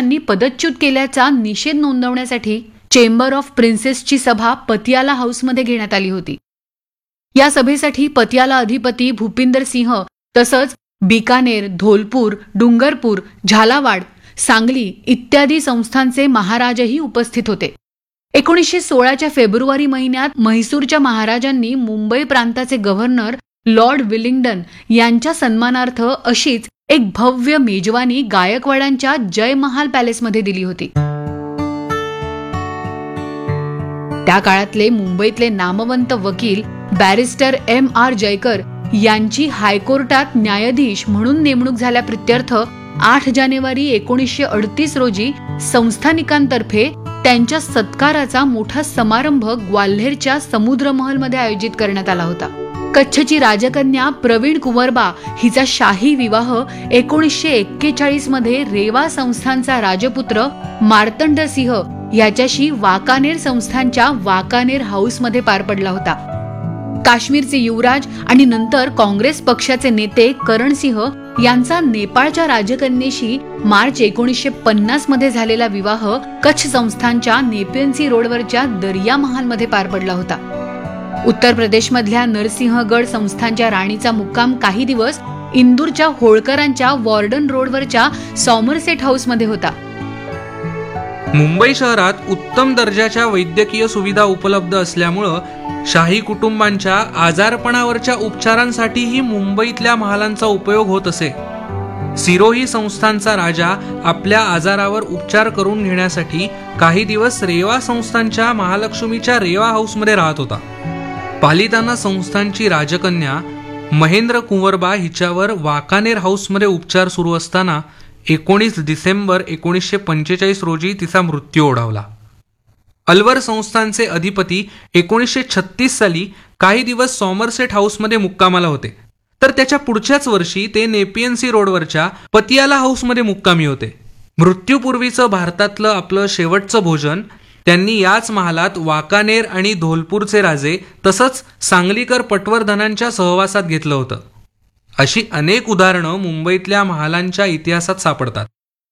ब्रिटिशांनी पदच्युत केल्याचा निषेध नोंदवण्यासाठी चेंबर ऑफ प्रिन्सेसची सभा पतियाला हाऊसमध्ये घेण्यात आली होती. या सभेसाठी पतियाला अधिपती भूपिंदर सिंह तसंच बिकानेर, धोलपूर, डुंगरपूर, झालावाड, सांगली इत्यादी संस्थांचे महाराजही उपस्थित होते. 1916च्या फेब्रुवारी महिन्यात म्हैसूरच्या महाराजांनी मुंबई प्रांताचे गव्हर्नर लॉर्ड विलिंग्डन यांच्या सन्मानार्थ अशीच एक भव्य मेजवानी गायकवाडांच्या जय महाल पॅलेसमध्ये दिली होती. त्या काळातले मुंबईतले नामवंत वकील बॅरिस्टर M.R. जयकर यांची हायकोर्टात न्यायाधीश म्हणून नेमणूक झाल्याप्रित्यर्थ 8 जानेवारी 1938 रोजी संस्थानिकांतर्फे त्यांच्या सत्काराचा मोठा समारंभ ग्वाल्हेरच्या समुद्र महलमध्ये आयोजित करण्यात आला होता. कच्छची राजकन्या प्रवीण कुंवरबा हिचा शाही विवाह 1941 मध्ये रेवा संस्थानचा राजपुत्र मार्तंड सिंह याच्याशी वाकानेर संस्थानच्या वाकानेर हाऊसमध्ये पार पडला होता. काश्मीरचे युवराज आणि नंतर काँग्रेस पक्षाचे नेते करण सिंह यांचा नेपाळच्या राजकन्येशी मार्च 1950 मध्ये झालेला विवाह कच्छ संस्थानच्या नेपियन्सी रोडवरच्या दरिया महालमध्ये पार पडला होता. उत्तर प्रदेशमधल्या नरसिंहगड संस्थानच्या राणीचा मुक्काम काही दिवस इंदूरच्या होळकरांच्या वॉर्डन रोडवरच्या सॉमरसेट हाऊसमध्ये होता. मुंबई शहरात उत्तम दर्जाच्या वैद्यकीय सुविधा उपलब्ध असल्यामुळं शाही कुटुंबांच्या आजारपणावरच्या उपचारांसाठीही मुंबईतल्या महालांचा उपयोग होत असे. सिरोही संस्थानचा राजा आपल्या आजारावर उपचार करून घेण्यासाठी काही दिवस रेवा संस्थानच्या महालक्ष्मीच्या रेवा हाऊसमध्ये राहत होता. पालिताना संस्थानची राजकन्या महेंद्र कुंवरबा हिच्यावर वाकानेर हाऊसमध्ये उपचार सुरू असताना 19 डिसेंबर 1945 रोजी तिचा मृत्यू ओढावला. अलवर संस्थानचे अधिपती 1936 साली काही दिवस सॉमरसेट हाऊसमध्ये मुक्कामाला होते, तर त्याच्या पुढच्याच वर्षी ते नेपियन्सी रोडवरच्या पतियाला हाऊसमध्ये मुक्कामी होते. मृत्यूपूर्वीचं भारतातलं आपलं शेवटचं भोजन त्यांनी याच महालात वाकानेर आणि धोलपूरचे राजे तसंच सांगलीकर पटवर्धनांच्या सहवासात घेतलं होतं. अशी अनेक उदाहरणं मुंबईतल्या महालांच्या इतिहासात सापडतात.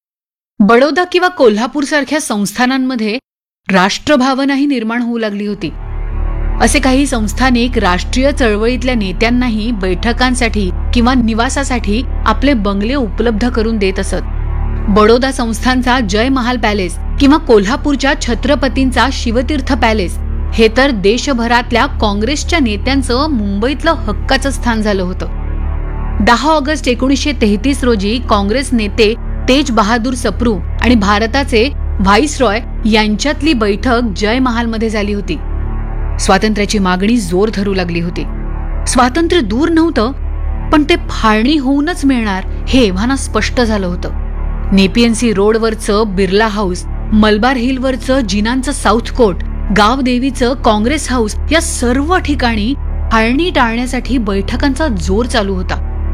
बडोदा किंवा कोल्हापूर सारख्या संस्थानांमध्ये राष्ट्रभावनाही निर्माण होऊ लागली होती. असे काही संस्थानिक राष्ट्रीय चळवळीतल्या नेत्यांनाही बैठकांसाठी किंवा निवासासाठी आपले बंगले उपलब्ध करून देत असत. बडोदा संस्थानचा जय महाल पॅलेस किंवा कोल्हापूरच्या छत्रपतींचा शिवतीर्थ पॅलेस हे तर देशभरातल्या काँग्रेसच्या नेत्यांचं मुंबईतलं हक्काचं स्थान झालं होतं. 10 ऑगस्ट 1933 रोजी काँग्रेस नेते तेज बहादूर सप्रू आणि भारताचे व्हाईसरॉय यांच्यातली बैठक जय महालमध्ये झाली होती. स्वातंत्र्याची मागणी जोर धरू लागली होती. स्वातंत्र्य दूर नव्हतं, पण ते फाळणी होऊनच मिळणार हे एव्हाना स्पष्ट झालं होतं. नेपियन्सी रोडवरचं Birla house, Malabar हिलवरचं जिनांचं south court, गावदेवीचं Congress house या सर्व ठिकाणी फाळणी टाळण्यासाठी बैठकांचा जोर चालू होता.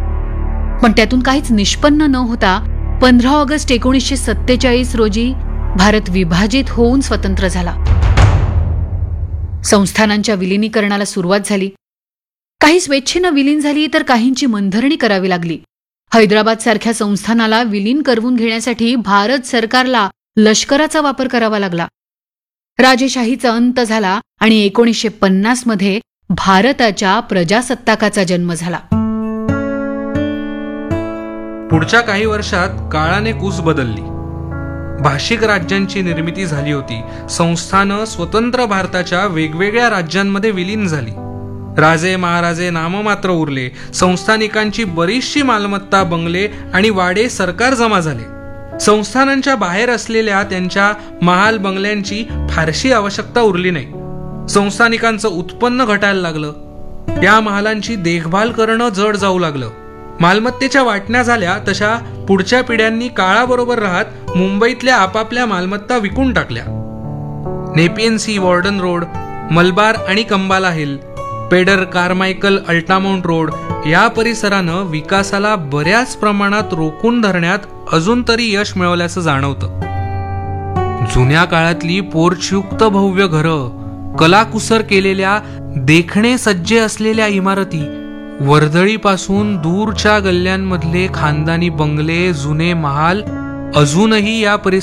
पण त्यातून काहीच निष्पन्न न होता 15 ऑगस्ट 1947 रोजी भारत विभाजित होऊन स्वतंत्र झाला. संस्थानांच्या विलिनीकरणाला सुरुवात झाली. काही स्वेच्छेनं विलीन झाली तर काहींची मनधरणी करावी लागली. हैदराबाद सारख्या संस्थानाला विलीन करवून घेण्यासाठी भारत सरकारला लष्कराचा वापर करावा लागला. राजेशाहीचा अंत झाला आणि 1950 मध्ये भारताच्या प्रजासत्ताकाचा जन्म झाला. पुढच्या काही वर्षात काळाने कूस बदलली. भाषिक राज्यांची निर्मिती झाली होती. संस्थानं स्वतंत्र भारताच्या वेगवेगळ्या राज्यांमध्ये विलीन झाली. राजे महाराजे नाममात्र उरले. संस्थानिकांची बरीचशी मालमत्ता, बंगले आणि वाडे सरकार जमा झाले. संस्थानांच्या बाहेर असलेल्या त्यांच्या महाल बंगल्यांची फारशी आवश्यकता उरली नाही. संस्थानिकांचं उत्पन्न घटायला लागलं. या महालांची देखभाल करणं जड जाऊ लागलं. मालमत्तेच्या वाटण्या झाल्या तशा पुढच्या पिढ्यांनी काळाबरोबर राहत मुंबईतल्या आपापल्या मालमत्ता विकून टाकल्या. नेपियन्सी, वॉर्डन रोड, मलबार आणि कंबाला हिल, पेडर, कार्मायकल, अल्टामाउंट रोड या परिसरानं विकासाला बऱ्याच प्रमाणात रोखून धरण्यात अजून तरी यश मिळवल्याचं जाणवतं. जुन्या काळातली पोर्चयुक्त भव्य घरं, कलाकुसर केलेल्या देखणे सज्जे असलेल्या इमारती, वर्दळीपासून दूरच्या गल्ल्यांमधले खानदानी बंगले, जुने महाल अजूनही या